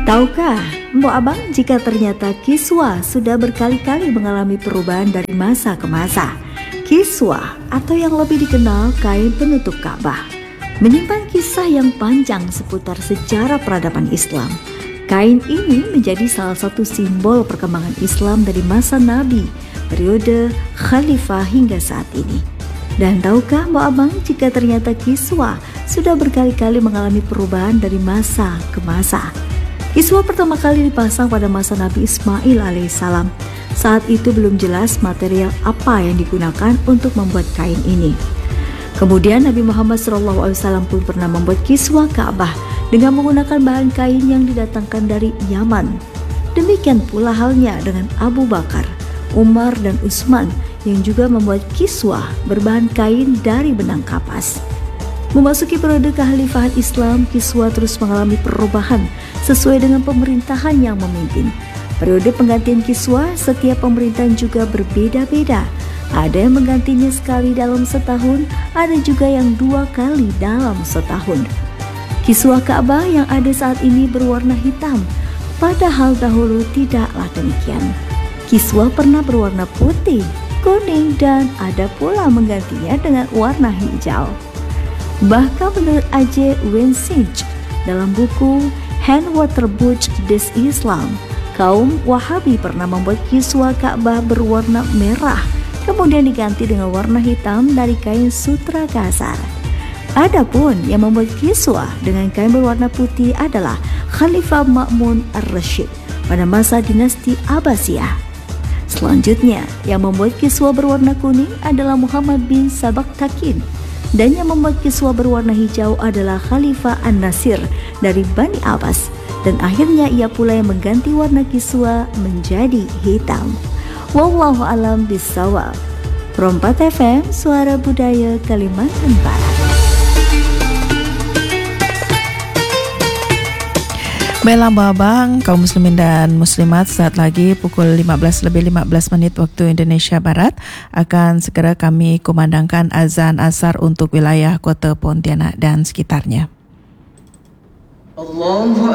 Tahukah, Mbok Abang, jika ternyata Kiswa sudah berkali-kali mengalami perubahan dari masa ke masa. Kiswa, atau yang lebih dikenal kain penutup Ka'bah, menyimpan kisah yang panjang seputar sejarah peradaban Islam. Kain ini menjadi salah satu simbol perkembangan Islam dari masa Nabi, periode Khalifah hingga saat ini. Dan tahukah Mbok Abang, jika ternyata Kiswa sudah berkali-kali mengalami perubahan dari masa ke masa. Kiswa pertama kali dipasang pada masa Nabi Ismail alaihissalam. Saat itu belum jelas material apa yang digunakan untuk membuat kain ini. Kemudian Nabi Muhammad SAW pun pernah membuat kiswa Ka'bah dengan menggunakan bahan kain yang didatangkan dari Yaman. Demikian pula halnya dengan Abu Bakar, Umar dan Utsman yang juga membuat kiswa berbahan kain dari benang kapas. Memasuki periode kekhalifahan Islam, Kiswa terus mengalami perubahan sesuai dengan pemerintahan yang memimpin. Periode penggantian Kiswa, setiap pemerintahan juga berbeda-beda. Ada yang menggantinya sekali dalam setahun, ada juga yang 2 kali dalam setahun. Kiswa Ka'bah yang ada saat ini berwarna hitam, padahal dahulu tidaklah demikian. Kiswa pernah berwarna putih, kuning, dan ada pula menggantinya dengan warna hijau. Bahkan menurut A.J. Wensich dalam buku Hand Waterbuch This Islam, kaum Wahabi pernah membuat kiswa Ka'bah berwarna merah, kemudian diganti dengan warna hitam dari kain sutra kasar. Adapun yang membuat kiswa dengan kain berwarna putih adalah Khalifah Ma'mun ar-Rasyid pada masa dinasti Abbasiyah. Selanjutnya, yang membuat kiswa berwarna kuning adalah Muhammad bin Sabaktakin. Dan yang membuat kiswa berwarna hijau adalah Khalifah An-Nasir dari Bani Abbas. Dan akhirnya ia pula yang mengganti warna kiswa menjadi hitam. Wallahu alam bissawab. Perompat FM, Suara Budaya Kalimantan Barat. Baiklah Mbak Abang, kaum muslimin dan muslimat, saat lagi pukul 15:15 waktu Indonesia Barat akan segera kami kumandangkan azan asar untuk wilayah Kota Pontianak dan sekitarnya.